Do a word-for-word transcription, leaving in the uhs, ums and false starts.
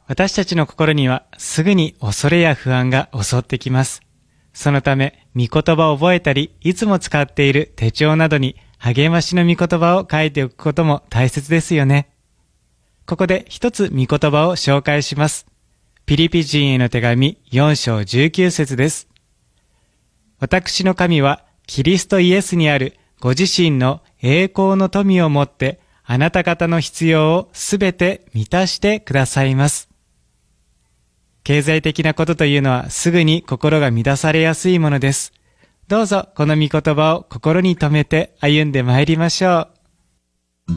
私たちの心にはすぐに恐れや不安が襲ってきます。そのため、御言葉を覚えたり、いつも使っている手帳などに励ましの御言葉を書いておくことも大切ですよね。ここで一つ御言葉を紹介します。ピリピ人への手紙よん章じゅうきゅう節です。私の神はキリストイエスにあるご自身の栄光の富をもってあなた方の必要をすべて満たしてくださいます。経済的なことというのはすぐに心が乱されやすいものです。どうぞこの御言葉を心に留めて歩んでまいりましょう。